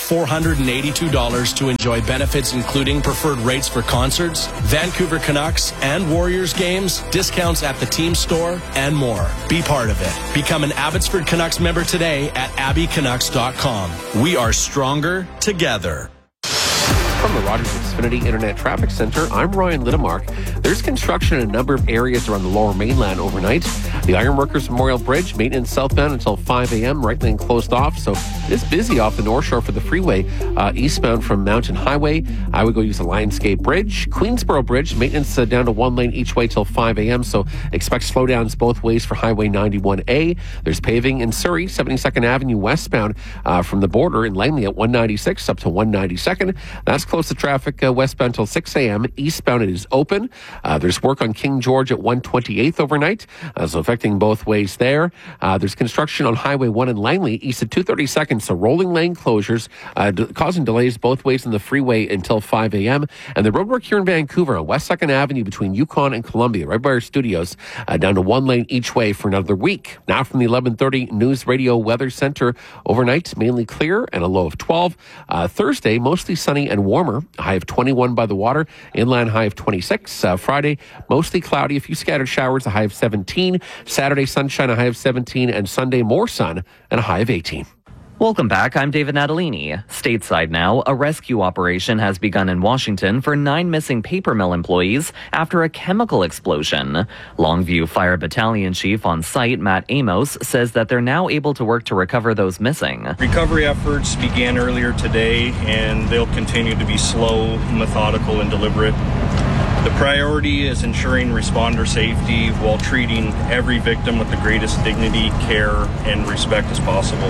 $482 to enjoy benefits including preferred rates for concerts, Vancouver Canucks and Warriors games, discounts at the team store, and more. Be part of it. Become an Abbotsford Canucks member today at abbycanucks.com. We are stronger together. From the Rogers Xfinity Internet Traffic Center, I'm Ryan Lidemark. There's construction in a number of areas around the Lower Mainland overnight. The Ironworkers Memorial Bridge, maintenance southbound until 5 a.m., right lane closed off, so it is busy off the North Shore for the freeway. Eastbound from Mountain Highway, I would go use the Lionsgate Bridge. Queensboro Bridge, maintenance down to 1 lane each way till 5 a.m., so expect slowdowns both ways for Highway 91A. There's paving in Surrey, 72nd Avenue westbound from the border in Langley at 196 up to 192nd. That's close to traffic westbound till 6 a.m. Eastbound it is open. There's work on King George at 128th overnight, so affecting both ways there. There's construction on Highway 1 in Langley east of 232nd, so rolling lane closures causing delays both ways in the freeway until 5 a.m. And the roadwork here in Vancouver on West 2nd Avenue between Yukon and Columbia, right by our studios, down to 1 lane each way for another week. Now from the 11:30 News Radio Weather Center, overnight mainly clear and a low of 12. Thursday, mostly sunny and warmer, a high of 21 by the water, inland high of 26. Friday, mostly cloudy, a few scattered showers, a high of 17. Saturday, sunshine, a high of 17. And Sunday, more sun and a high of 18. Welcome back. I'm David Natalini. Stateside now, a rescue operation has begun in Washington for 9 missing paper mill employees after a chemical explosion. Longview Fire Battalion Chief on site, Matt Amos, says that they're now able to work to recover those missing. Recovery efforts began earlier today, and they'll continue to be slow, methodical, and deliberate. The priority is ensuring responder safety while treating every victim with the greatest dignity, care, and respect as possible.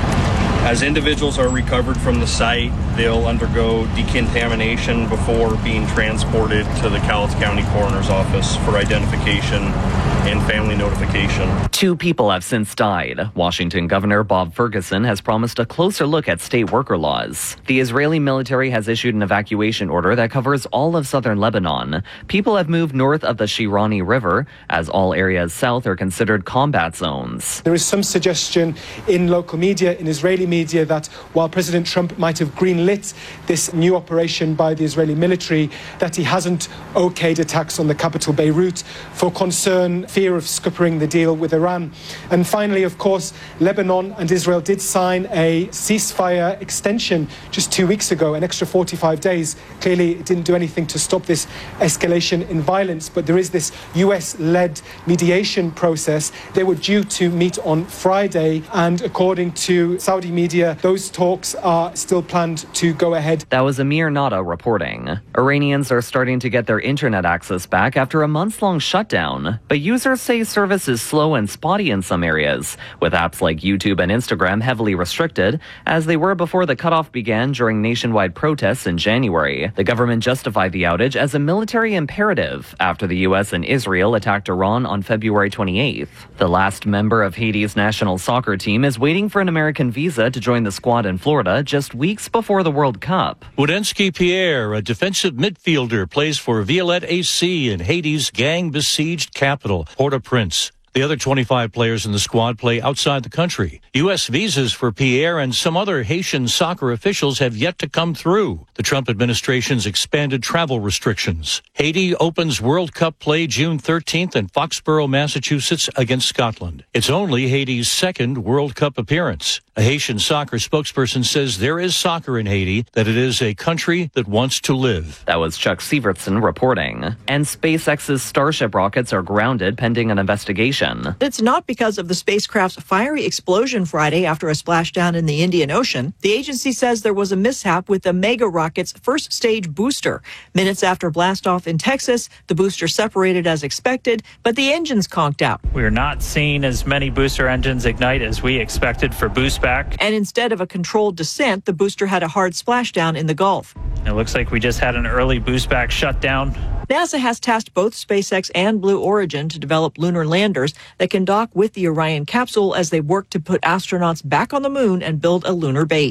As individuals are recovered from the site, they'll undergo decontamination before being transported to the Cowlitz County Coroner's Office for identification and family notification. 2 people have since died. Washington Governor Bob Ferguson has promised a closer look at state worker laws. The Israeli military has issued an evacuation order that covers all of southern Lebanon. People have moved north of the Shirani River, as all areas south are considered combat zones. There is some suggestion in local media, in Israeli media, that while President Trump might have greenlit this new operation by the Israeli military, that he hasn't okayed attacks on the capital Beirut for concern, fear of scuppering the deal with Iran. And finally, of course, Lebanon and Israel did sign a ceasefire extension just 2 weeks ago, an extra 45 days. Clearly, it didn't do anything to stop this escalation in violence, but there is this US-led mediation process. They were due to meet on Friday, and according to Saudi media, those talks are still planned to go ahead. That was Amir Nada reporting. Iranians are starting to get their internet access back after a months-long shutdown, but users say service is slow and spotty in some areas, with apps like YouTube and Instagram heavily restricted, as they were before the cutoff began during nationwide protests in January. The government justified the outage as a military imperative after the U.S. and Israel attacked Iran on February 28th. The last member of Haiti's national soccer team is waiting for an American visa to join the squad in Florida just weeks before the World Cup. Woodensky Pierre, a defensive midfielder, plays for Violette AC in Haiti's gang-besieged capital, Port-au-Prince. The other 25 players in the squad play outside the country. U.S. visas for Pierre and some other Haitian soccer officials have yet to come through. The Trump administration's expanded travel restrictions. Haiti opens World Cup play June 13th in Foxborough, Massachusetts against Scotland. It's only Haiti's second World Cup appearance. A Haitian soccer spokesperson says there is soccer in Haiti, that it is a country that wants to live. That was Chuck Sievertson reporting. And SpaceX's Starship rockets are grounded pending an investigation. It's not because of the spacecraft's fiery explosion Friday after a splashdown in the Indian Ocean. The agency says there was a mishap with the Mega rocket's first stage booster. Minutes after blastoff in Texas, the booster separated as expected, but the engines conked out. We're not seeing as many booster engines ignite as we expected for boost back. And instead of a controlled descent, the booster had a hard splashdown in the Gulf. It looks like we just had an early boost back shutdown. NASA has tasked both SpaceX and Blue Origin to develop lunar landers that can dock with the Orion capsule as they work to put astronauts back on the moon and build a lunar base.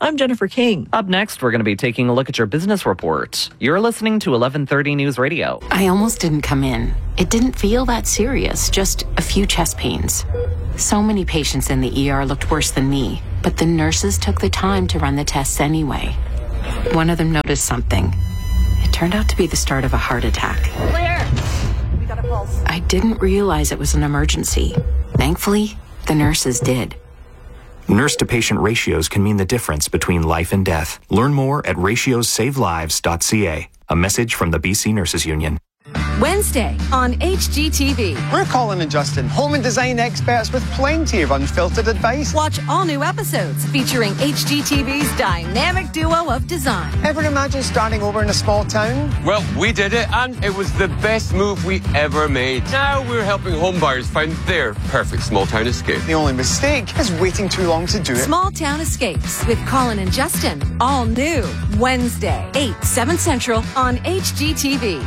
I'm Jennifer King. Up next, we're going to be taking a look at your business report. You're listening to 1130 News Radio. I almost didn't come in. It didn't feel that serious, just a few chest pains. So many patients in the ER looked worse than me, but the nurses took the time to run the tests anyway. One of them noticed something. It turned out to be the start of a heart attack. Claire! We got a pulse. I didn't realize it was an emergency. Thankfully, the nurses did. Nurse-to-patient ratios can mean the difference between life and death. Learn more at ratiosavelives.ca. A message from the BC Nurses Union. Wednesday on HGTV. We're Colin and Justin, home and design experts with plenty of unfiltered advice. Watch all new episodes featuring HGTV's dynamic duo of design. Ever imagine starting over in a small town? Well, we did it, and it was the best move we ever made. Now we're helping homebuyers find their perfect small town escape. The only mistake is waiting too long to do it. Small Town Escapes with Colin and Justin. All new Wednesday, 8, 7 Central on HGTV.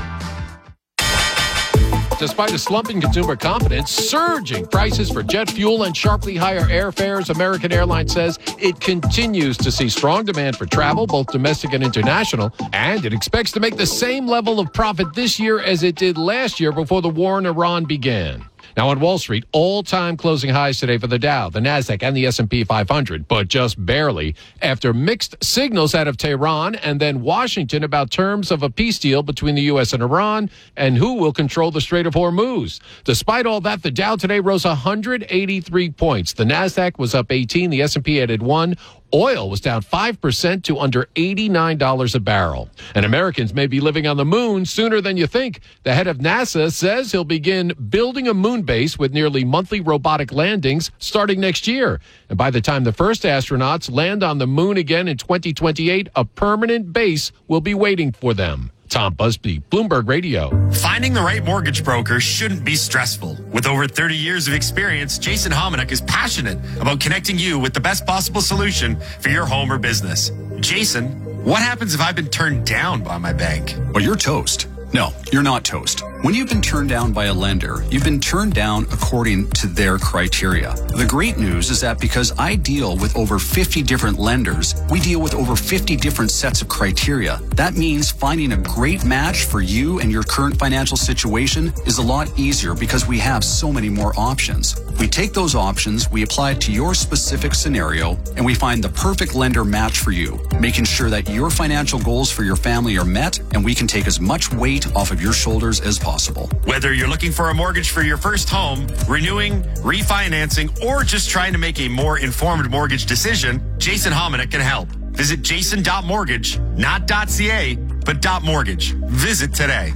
Despite a slump in consumer confidence, surging prices for jet fuel, and sharply higher airfares, American Airlines says it continues to see strong demand for travel, both domestic and international, and it expects to make the same level of profit this year as it did last year before the war in Iran began. Now on Wall Street, all-time closing highs today for the Dow, the Nasdaq, and the S&P 500, but just barely after mixed signals out of Tehran and then Washington about terms of a peace deal between the U.S. and Iran and who will control the Strait of Hormuz. Despite all that, the Dow today rose 183 points. The Nasdaq was up 18, the S&P added 1. Oil was down 5% to under $89 a barrel. And Americans may be living on the moon sooner than you think. The head of NASA says he'll begin building a moon base with nearly monthly robotic landings starting next year. And by the time the first astronauts land on the moon again in 2028, a permanent base will be waiting for them. Tom Busby, Bloomberg Radio. Finding the right mortgage broker shouldn't be stressful. With over 30 years of experience, Jason Hominick is passionate about connecting you with the best possible solution for your home or business. Jason, what happens if I've been turned down by my bank? Well, you're toast. No, you're not toast. When you've been turned down by a lender, you've been turned down according to their criteria. The great news is that because I deal with over 50 different lenders, we deal with over 50 different sets of criteria. That means finding a great match for you and your current financial situation is a lot easier because we have so many more options. We take those options, we apply it to your specific scenario, and we find the perfect lender match for you, making sure that your financial goals for your family are met and we can take as much weight off of your shoulders as possible. Whether you're looking for a mortgage for your first home, renewing, refinancing, or just trying to make a more informed mortgage decision, Jason Hominick can help. Visit jason.mortgage, not .ca, but .mortgage. Visit today.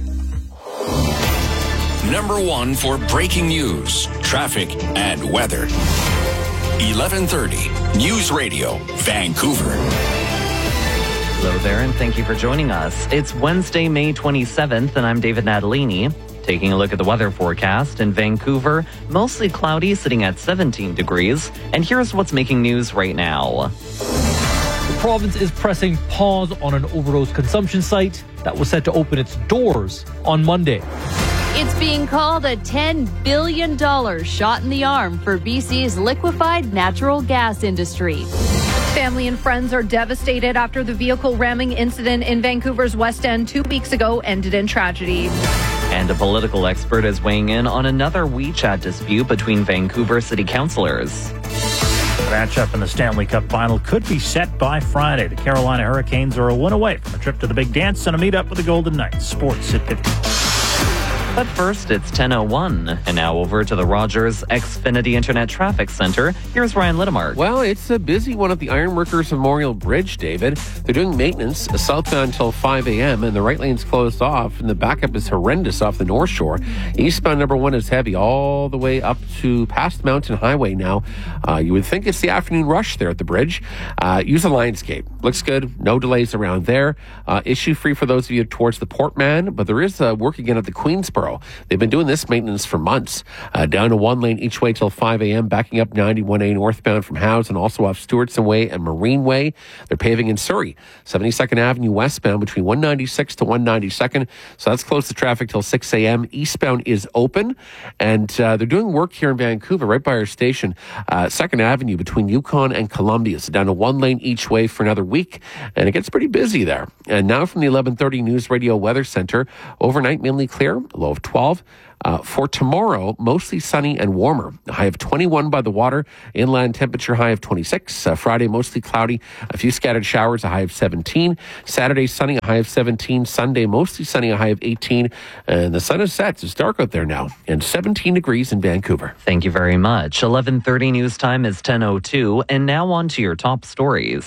Number 1 for breaking news, traffic, and weather. 1130 News Radio, Vancouver. Hello there, and thank you for joining us. It's Wednesday, May 27th, and I'm David Natalini. Taking a look at the weather forecast in Vancouver, mostly cloudy, sitting at 17 degrees. And here's what's making news right now. The province is pressing pause on an overdose consumption site that was set to open its doors on Monday. It's being called a $10 billion shot in the arm for BC's liquefied natural gas industry. Family and friends are devastated after the vehicle ramming incident in Vancouver's West End 2 weeks ago ended in tragedy. And a political expert is weighing in on another WeChat dispute between Vancouver city councillors. The matchup in the Stanley Cup final could be set by Friday. The Carolina Hurricanes are a win away from a trip to the big dance and a meetup with the Golden Knights. Sports at 50. But first, it's 10:01. And now over to the Rogers Xfinity Internet Traffic Center. Here's Ryan Littemark. Well, it's a busy one at the Ironworkers Memorial Bridge, David. They're doing maintenance southbound until 5 a.m. and the right lane's closed off, and the backup is horrendous off the North Shore. Eastbound number 1 is heavy all the way up to past Mountain Highway now. You would think it's the afternoon rush there at the bridge. Use the Lionscape. Looks good. No delays around there. Issue-free for those of you towards the Portman, but there is work again at the Queensborough Hillsborough. They've been doing this maintenance for months. Down to one lane each way till 5 a.m., backing up 91A northbound from Howes and also off Stewartson Way and Marine Way. They're paving in Surrey, 72nd Avenue westbound between 196 to 192nd. So that's close to traffic till 6 a.m. Eastbound is open, and they're doing work here in Vancouver right by our station, 2nd Avenue between Yukon and Columbia. So down to one lane each way for another week, and it gets pretty busy there. And now from the 11:30 News Radio Weather Center, overnight mainly clear, a low of 12. For tomorrow, mostly sunny and warmer. A high of 21 by the water. Inland temperature high of 26. Friday, mostly cloudy. A few scattered showers, a high of 17. Saturday, sunny, a high of 17. Sunday, mostly sunny, a high of 18. And the sun is set. It's dark out there now. And 17 degrees in Vancouver. Thank you very much. 11:30 news time is 10:02. And now on to your top stories.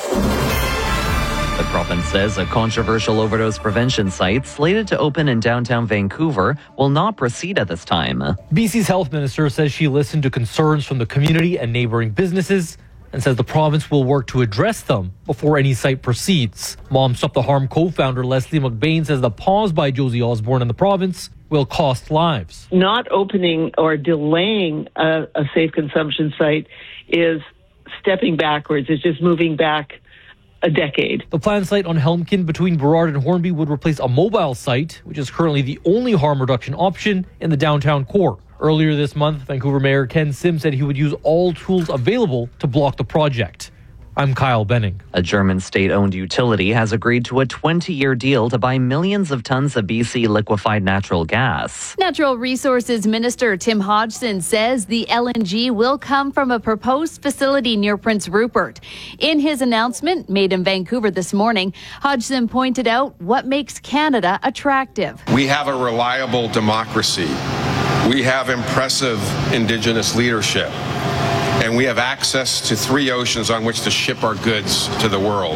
The province says a controversial overdose prevention site slated to open in downtown Vancouver will not proceed at this time. BC's health minister says she listened to concerns from the community and neighboring businesses and says the province will work to address them before any site proceeds. Mom Stop the Harm co-founder Leslie McBain says the pause by Josie Osborne in the province will cost lives. Not opening or delaying a safe consumption site is stepping backwards. It's just moving back a decade. The planned site on Helmkin between Burrard and Hornby would replace a mobile site, which is currently the only harm reduction option in the downtown core. Earlier this month, Vancouver Mayor Ken Sim said he would use all tools available to block the project. I'm Kyle Benning. A German state-owned utility has agreed to a 20-year deal to buy millions of tons of BC liquefied natural gas. Natural Resources Minister Tim Hodgson says the LNG will come from a proposed facility near Prince Rupert. In his announcement made in Vancouver this morning, Hodgson pointed out what makes Canada attractive. We have a reliable democracy. We have impressive Indigenous leadership. And we have access to 3 oceans on which to ship our goods to the world.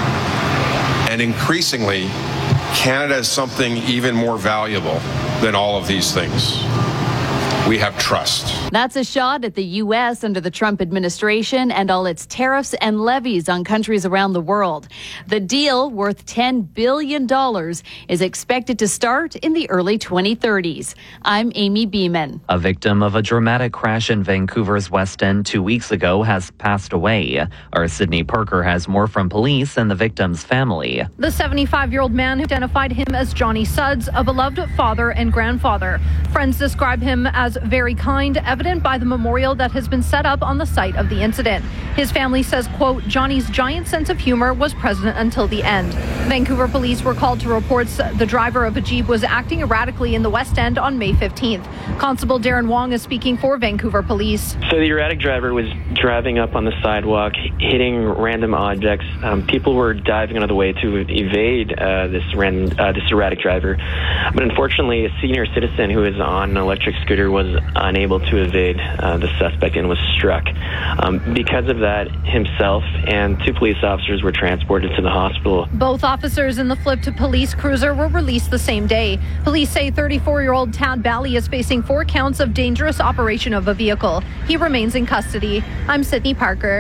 And increasingly, Canada is something even more valuable than all of these things. We have trust. That's a shot at the U.S. under the Trump administration and all its tariffs and levies on countries around the world. The deal, worth $10 billion, is expected to start in the early 2030s. I'm Amy Beeman. A victim of a dramatic crash in Vancouver's West End 2 weeks ago has passed away. Our Sydney Parker has more from police and the victim's family. The 75-year-old man identified him as Johnny Sudds, a beloved father and grandfather. Friends describe him as very kind, evident by the memorial that has been set up on the site of the incident. His family says, quote, Johnny's giant sense of humor was present until the end. Vancouver police were called to reports the driver of a Jeep was acting erratically in the West End on May 15th. Constable Darren Wong is speaking for Vancouver police. So the erratic driver was driving up on the sidewalk, hitting random objects. People were diving out of the way to evade this erratic driver. But unfortunately, a senior citizen who is on an electric scooter was unable to evade the suspect and was struck. Because of that, himself and 2 police officers were transported to the hospital. Both officers in the flipped police cruiser were released the same day. Police say 34-year-old Tad Bally is facing 4 counts of dangerous operation of a vehicle. He remains in custody. I'm Sydney Parker.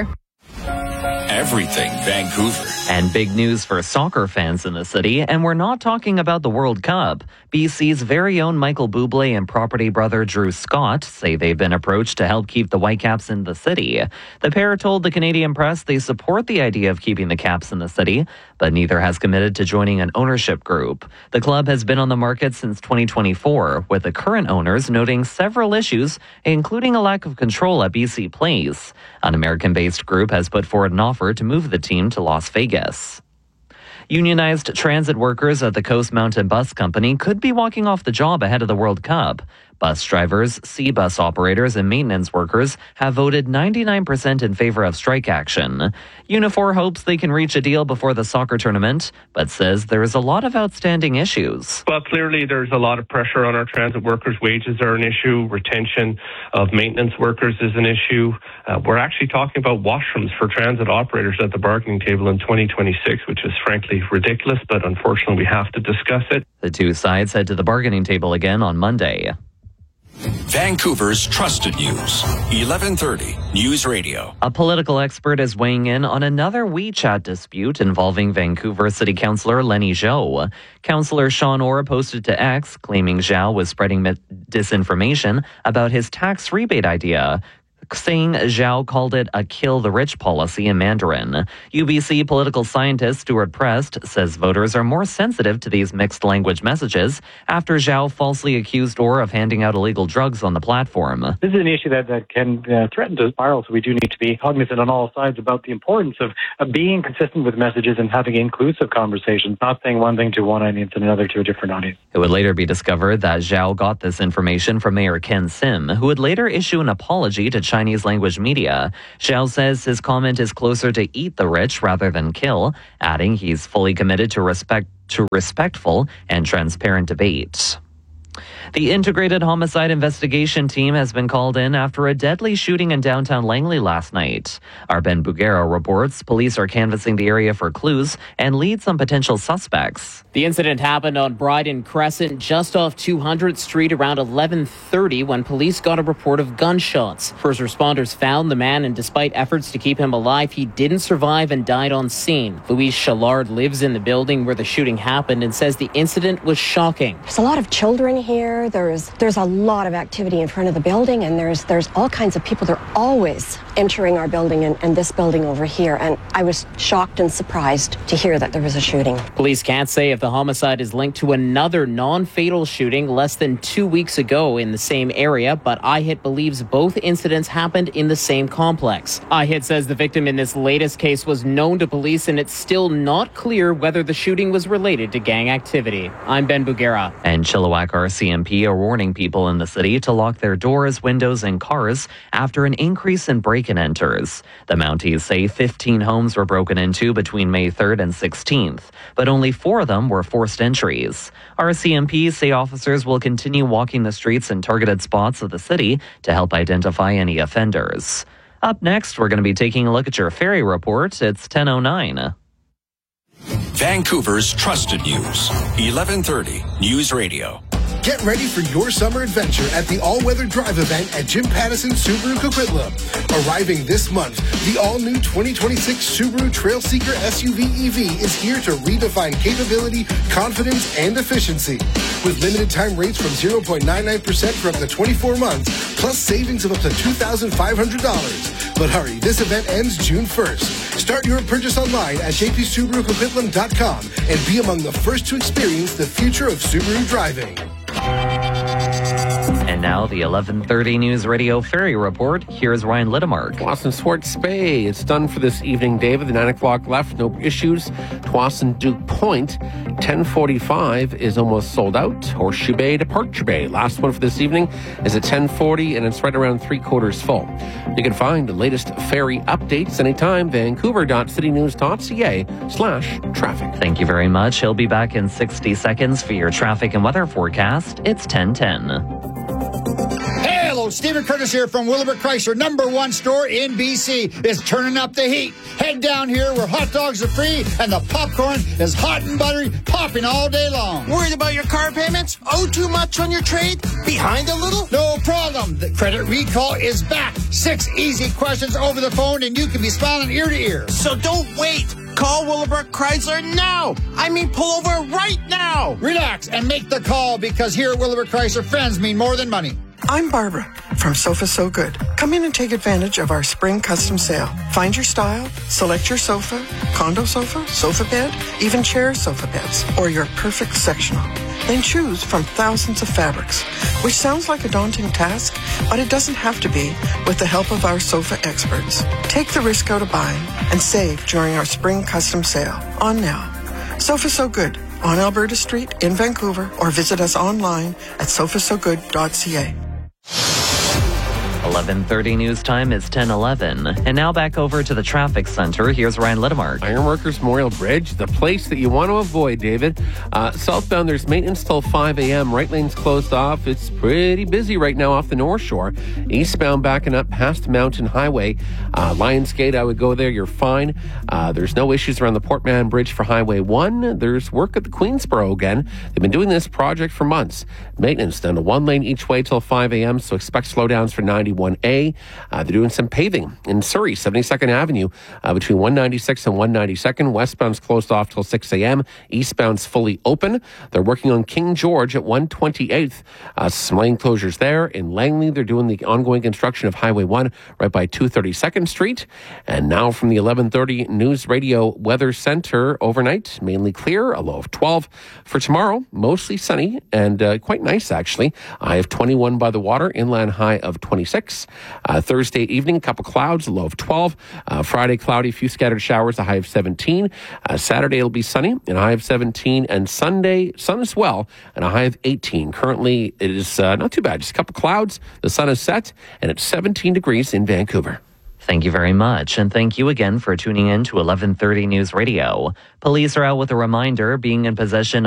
Everything Vancouver. And big news for soccer fans in the city, and we're not talking about the World Cup. BC's very own Michael Bublé and property brother Drew Scott say they've been approached to help keep the Whitecaps in the city. The pair told the Canadian press they support the idea of keeping the Caps in the city, but neither has committed to joining an ownership group. The club has been on the market since 2024, with the current owners noting several issues, including a lack of control at BC Place. An American-based group has put forward an offer to move the team to Las Vegas. Unionized transit workers at the Coast Mountain Bus Company could be walking off the job ahead of the World Cup. Bus drivers, C-bus operators, and maintenance workers have voted 99% in favor of strike action. Unifor hopes they can reach a deal before the soccer tournament, but says there is a lot of outstanding issues. Well, clearly there's a lot of pressure on our transit workers. Wages are an issue. Retention of maintenance workers is an issue. We're actually talking about washrooms for transit operators at the bargaining table in 2026, which is frankly ridiculous, but unfortunately we have to discuss it. The two sides head to the bargaining table again on Monday. Vancouver's trusted news. 1130 News Radio. A political expert is weighing in on another WeChat dispute involving Vancouver City Councillor Lenny Zhou. Councillor Sean Orr posted to X claiming Zhou was spreading disinformation about his tax rebate idea, saying Zhou called it a kill the rich policy in Mandarin. UBC political scientist Stuart Prest says voters are more sensitive to these mixed language messages after Zhou falsely accused Orr of handing out illegal drugs on the platform. This is an issue that can threaten to spiral, so we do need to be cognizant on all sides about the importance of being consistent with messages and having inclusive conversations, not saying one thing to one audience and another to a different audience. It would later be discovered that Zhou got this information from Mayor Ken Sim, who would later issue an apology to Chinese language media. Zhou says his comment is closer to eat the rich rather than kill, adding he's fully committed to respectful and transparent debate. The Integrated Homicide Investigation Team has been called in after a deadly shooting in downtown Langley last night. Our Ben Bugera reports police are canvassing the area for clues and leads on potential suspects. The incident happened on Bryden Crescent, just off 200th Street around 11:30 when police got a report of gunshots. First responders found the man, and despite efforts to keep him alive, he didn't survive and died on scene. Louise Challard lives in the building where the shooting happened and says the incident was shocking. There's a lot of children here. There's a lot of activity in front of the building, and there's all kinds of people. They're always entering our building and this building over here, and I was shocked and surprised to hear that there was a shooting. Police can't say if the homicide is linked to another non-fatal shooting less than 2 weeks ago in the same area, but IHIT believes both incidents happened in the same complex. IHIT says the victim in this latest case was known to police, and it's still not clear whether the shooting was related to gang activity. I'm Ben Bugera. And Chilliwack RCMP are warning people in the city to lock their doors, windows, and cars after an increase in break-and-enters. The Mounties say 15 homes were broken into between May 3rd and 16th, but only 4 of them were forced entries. RCMP say officers will continue walking the streets in targeted spots of the city to help identify any offenders. Up next, we're going to be taking a look at your ferry report. It's 10:09. Vancouver's trusted news. 1130 News Radio. Get ready for your summer adventure at the all-weather drive event at Jim Pattison Subaru Coquitlam. Arriving this month, the all-new 2026 Subaru Trailseeker SUV EV is here to redefine capability, confidence, and efficiency. With limited time rates from 0.99% for up to 24 months, plus savings of up to $2,500. But hurry, this event ends June 1st. Start your purchase online at jpsubarucoquitlam.com and be among the first to experience the future of Subaru driving. And now the 1130 News Radio Ferry Report. Here's Ryan Littemark. Tsawwassen Swartz Bay, it's done for this evening, David. The 9 o'clock left, no issues. Tsawwassen Duke Point, 10:45 is almost sold out. Horseshoe Bay, Departure Bay. Last one for this evening is at 10:40, and it's right around 3/4 full. You can find the latest ferry updates anytime, vancouver.citynews.ca/traffic. Thank you very much. He'll be back in 60 seconds for your traffic and weather forecast. It's 10:10. Hey, hello, Stephen Curtis here from Willowbrook Chrysler, #1 store in BC. Is turning up the heat. Head down here where hot dogs are free and the popcorn is hot and buttery, popping all day long. Worried about your car payments? Owe too much on your trade? Behind a little? No problem. The credit recall is back. 6 easy questions over the phone and you can be smiling ear to ear. So don't wait. Call Willowbrook Chrysler now. I mean, pull over right now. Relax and make the call, because here at Willowbrook Chrysler, friends mean more than money. I'm Barbara from Sofa So Good. Come in and take advantage of our spring custom sale. Find your style, select your sofa, condo sofa, sofa bed, even chair sofa beds, or your perfect sectional. Then choose from thousands of fabrics, which sounds like a daunting task, but it doesn't have to be with the help of our sofa experts. Take the risk out of buying and save during our spring custom sale on now. Sofa So Good on Alberta Street in Vancouver, or visit us online at sofasogood.ca. 11:30 news time is 10:11. And now back over to the traffic center. Here's Ryan Littmark. Ironworkers Memorial Bridge, the place that you want to avoid, David. Southbound, there's maintenance till 5 a.m. Right lane's closed off. It's pretty busy right now off the North Shore. Eastbound backing up past Mountain Highway. Lionsgate, I would go there. You're fine. There's no issues around the Portman Bridge for Highway 1. There's work at the Queensboro again. They've been doing this project for months. Maintenance down to 1 lane each way till 5 a.m., so expect slowdowns for 91A. They're doing some paving in Surrey, 72nd Avenue, between 196 and 192nd. Westbound's closed off till 6 a.m. Eastbound's fully open. They're working on King George at 128th. Some lane closures there. In Langley, they're doing the ongoing construction of Highway 1 right by 232nd Street. And now from the 11:30 News Radio Weather Center overnight, mainly clear, a low of 12. For tomorrow, mostly sunny and quite nice, actually. High of 21 by the water, inland high of 26. Thursday evening, couple clouds, a low of 12. Friday, cloudy, few scattered showers, a high of 17. Saturday, it'll be sunny, and a high of 17. And Sunday, sun as well, and a high of 18. Currently, it is not too bad, just a couple clouds. The sun is set, and it's 17 degrees in Vancouver. Thank you very much, and thank you again for tuning in to 11:30 News Radio. Police are out with a reminder being in possession